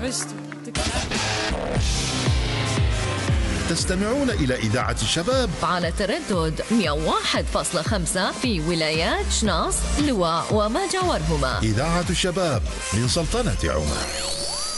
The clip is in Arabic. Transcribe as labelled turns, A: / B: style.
A: تستمعون إلى إذاعة الشباب
B: على تردد 101.5 في ولايات شناص، لواء وما جاورهما.
A: إذاعة الشباب من سلطنة عمان.